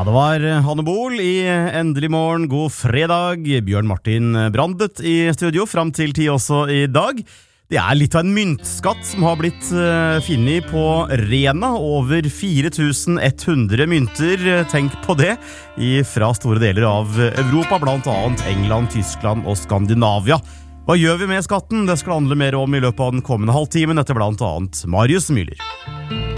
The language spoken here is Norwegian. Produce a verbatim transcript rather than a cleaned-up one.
det var Hanne Bol i Endelig morgen, god fredag. Bjørn Martin Brandet i studio frem til ti også i dag. Det er litt av en myntskatt som har blitt uh, finnet på Rena. Over fire tusen ett hundre mynter, tenk på det, i, fra store deler av Europa, blant annet England, Tyskland og Skandinavia. Hva gjør vi med skatten? Det skal handle mer om i løpet av den kommende halvtimen, etter blant annet Marius Müller.